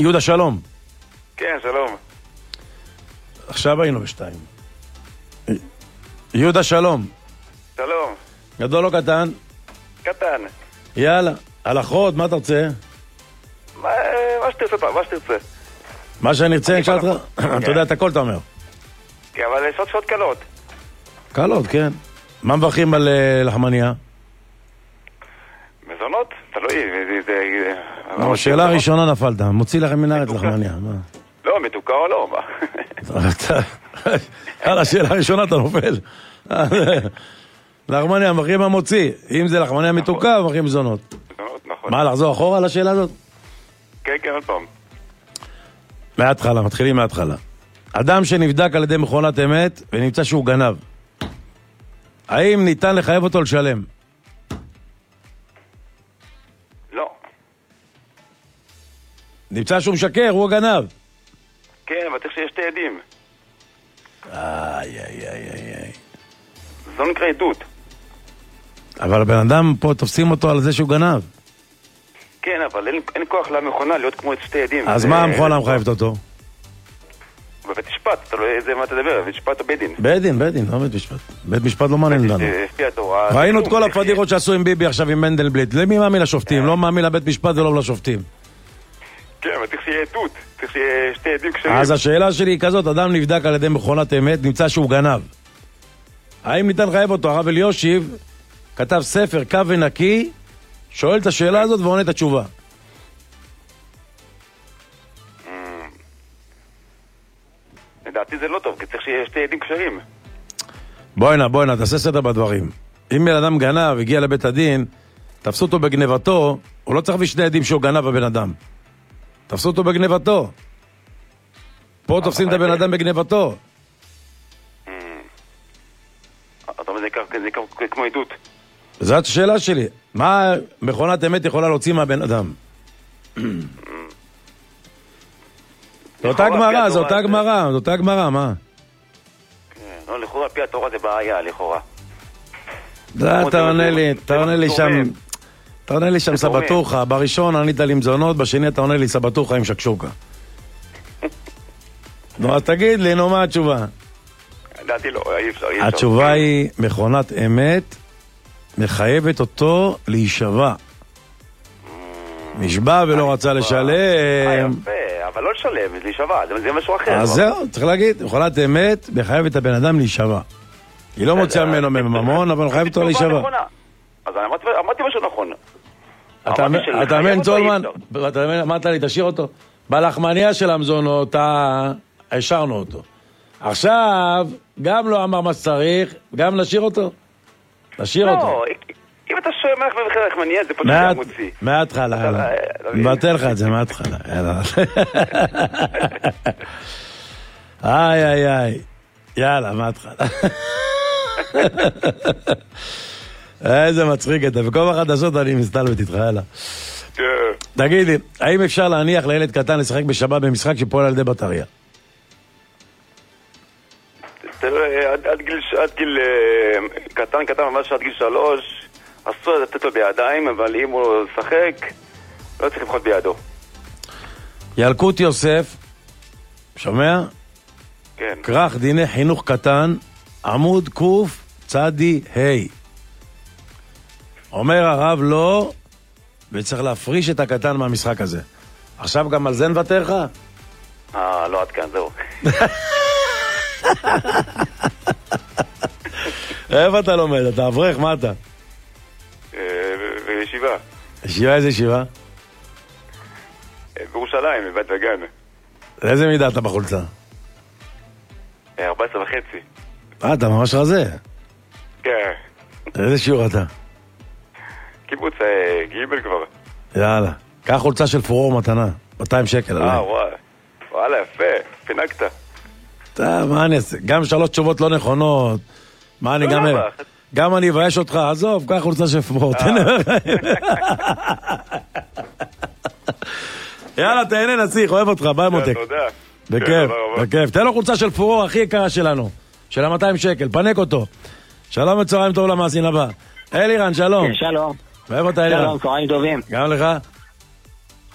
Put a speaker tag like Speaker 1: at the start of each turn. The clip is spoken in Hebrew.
Speaker 1: יהודה, שלום.
Speaker 2: כן, שלום.
Speaker 1: עכשיו היינו בשתיים. יהודה, שלום.
Speaker 2: שלום.
Speaker 1: גדול או קטן?
Speaker 2: קטן.
Speaker 1: יאללה, הלכות, מה אתה רוצה?
Speaker 2: מה שתרצה.
Speaker 1: מה שאני ארצה, אני אשאל אותך. אתה יודע את הכל, אתה אומר.
Speaker 2: כן, אבל יש עוד שעות קלות.
Speaker 1: קלות, כן. מה מברכים על לחמניה?
Speaker 2: מזונות? תלוי.
Speaker 1: שאלה ראשונה נפלת, מוציא לכם מן הארץ לחמניה.
Speaker 2: לא, מתוקה או לא?
Speaker 1: על השאלה הראשונה אתה נופל. לחמניה, מברכים מה מוציא. אם זה לחמניה מתוקה, מברכים מזונות.
Speaker 2: מזונות, נכון.
Speaker 1: מה, לחזור אחורה על השאלה הזאת?
Speaker 2: כן, עוד פעם.
Speaker 1: מההתחלה, מתחילים מההתחלה. אדם שנבדק על ידי מכונת אמת ונמצא שהוא גנב, האם ניתן לחייב אותו לשלם?
Speaker 2: לא.
Speaker 1: נמצא שהוא משקר, הוא הגנב.
Speaker 2: כן, אבל צריך שיש שתי עדים.
Speaker 1: איי.
Speaker 2: זה לא נקרא עדות.
Speaker 1: אבל הבן אדם פה תופסים אותו על זה שהוא גנב.
Speaker 2: כן, אבל אין כוח למכונה להיות כמו את שתי עדים.
Speaker 1: אז מה המכונה מחייבת אותו?
Speaker 2: בבית משפט, אתה לא יודע מה אתה מדבר, בבית משפט או בית דין?
Speaker 1: בית דין, לא בית משפט. בית משפט לא מעניין לנו.
Speaker 2: לפי התורה...
Speaker 1: ראינו את כל הפדיחות שעשו עם ביבי עכשיו עם מנדלבליט. למי מאמין לשופטים? לא מאמין לבית משפט ולא לשופטים.
Speaker 2: כן, אבל צריך שיהיה עדות. צריך שיהיה שתי עדים כשרים.
Speaker 1: אז השאלה שלי היא כזאת, אדם נבדק על ידי מכונת אמת, נמצא שהוא גנב. האם ניתן לחייב אותו? הרב אליושיב כתב ספר קו ונקי, שואל את השאלה הזאת ועונה את התשובה.
Speaker 2: לדעתי זה לא טוב, כי צריך שיהיה שתי עדים כשרים.
Speaker 1: בואי, תעשה סדר בדברים. אם בן אדם גנב, הגיע לבית הדין, תפסו אותו בגנבתו, הוא לא צריך להביא שני עדים שהוא גנב הבן אדם. תפסו אותו בגנבתו. פה תופסים את הבן אדם בגנבתו.
Speaker 2: אתה אומר, זה כמו עדות.
Speaker 1: זאת השאלה שלי. מה מכונת אמת יכולה להוציא מהבן אדם? זו אותה גמרא, מה?
Speaker 2: לא, לכאורה, פי התורה זה בעיה, לכאורה.
Speaker 1: אתה עונה לי שם סבתוכה. בראשון ענית לי מזונות, בשני אתה עונה לי סבתוכה עם שקשוקה. נו, אז תגיד לי, נו, מה התשובה?
Speaker 2: לדעתי לא, אי אפשר.
Speaker 1: התשובה היא, מכונת אמת מחייבת אותו להישבע. נשבע ולא רצה לשלם.
Speaker 2: יפה, אבל לא לשלם, להישבע, זה משהו אחר.
Speaker 1: אז זהו, צריך להגיד, מכונת אמת מחייבת את הבן אדם להישבע. היא לא מוציאה ממנו ממון, אבל מחייבת אותו להישבע.
Speaker 2: אז אמרתי משהו נכון.
Speaker 1: אתה מבין, צולמן? אמרת לי, תשאיר אותו. בלחמניה של המזונות, השארנו אותו. עכשיו, גם לא אמר מה שצריך, גם נשאיר אותו. נשאיר אותו.
Speaker 2: לא, אם אתה שואל מה לחמניה לחמניה, זה פשוט היה מוציא.
Speaker 1: מההתחלה, יאללה. מבטל לך את זה, מההתחלה, יאללה. איי. יאללה, מההתחלה. איזה מצחיק אתה, בכל החדשות אני מסתלבט איתך, יאללה. תגיד לי, האם אפשר להניח לילד קטן לשחק בשבת במשחק שפועל על ידי בטריה?
Speaker 2: עד גיל קטן, ממש עד גיל 3, אסור לתת לו בידיים, אבל אם הוא שחק, לא צריך לבחות בידו.
Speaker 1: ילקוט יוסף, שומע?
Speaker 2: כן.
Speaker 1: כרך דיני חינוך קטן, עמוד קוף צדי ה'. אומר הרב לא, וצריך להפריש את הקטן מהמשחק הזה. עכשיו גם על זה נוותר לך?
Speaker 2: לא, עד כאן, זהו.
Speaker 1: איפה אתה לומד? אתה אברך, מה אתה?
Speaker 2: בישיבה.
Speaker 1: ישיבה, איזה ישיבה?
Speaker 2: בירושלים, בבית וגן.
Speaker 1: איזה מידה אתה בחולצה?
Speaker 2: 14.5.
Speaker 1: אתה ממש רזה.
Speaker 2: כן.
Speaker 1: איזה שיעור אתה?
Speaker 2: קיבוץ גיבל כבר.
Speaker 1: יאללה. קח חולצה של פורור מתנה. 200 שקל.
Speaker 2: וואלה, יפה. פינקת.
Speaker 1: מה אני אעשה? גם 3 תשובות לא נכונות. מה אני גם אני אבייש אותך. עזוב, קח חולצה של פורור. יאללה, תהנה נסיך, אוהב אותך, ביי מותק.
Speaker 2: תודה.
Speaker 1: בכיף. תן לו חולצה של פורור הכי יקרה שלנו. של 200 שקל, פנק אותו. שלום וצהריים טוב למאזין הבא. אלירן, שלום.
Speaker 3: שלום.
Speaker 1: אוהב אותה אלירן.
Speaker 3: שלום, צהריים טובים.
Speaker 1: גם לך.